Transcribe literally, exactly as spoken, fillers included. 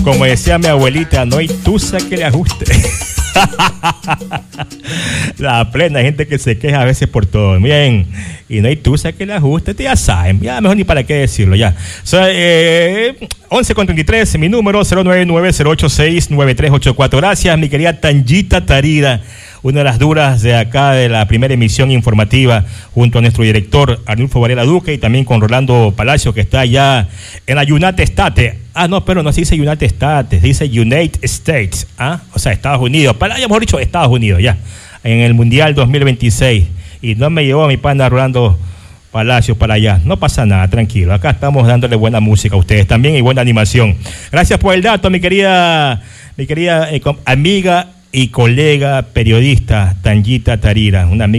como decía mi abuelita, no hay tusa que le ajuste. La plena, hay gente que se queja a veces por todo. Bien, y no hay tusa que le ajuste, ya saben, ya mejor ni para qué decirlo, ya. So, eh, once con treinta y tres, mi número cero nueve nueve cero ocho seis nueve tres ocho cuatro. Gracias, mi querida Tangita Tarida, una de las duras de acá de la primera emisión informativa, junto a nuestro director Arnulfo Varela Duque y también con Rolando Palacio, que está allá en la United States. Ah, no, pero no se dice United States, dice United States, ¿ah? O sea, Estados Unidos, para ya mejor dicho, Estados Unidos, ya, en el Mundial dos mil veintiséis. Y no me llevó a mi pana Rolando Palacio para allá. No pasa nada, tranquilo. Acá estamos dándole buena música a ustedes también y buena animación. Gracias por el dato, mi querida, mi querida eh, amiga y colega periodista Tangita Tarira, una amiga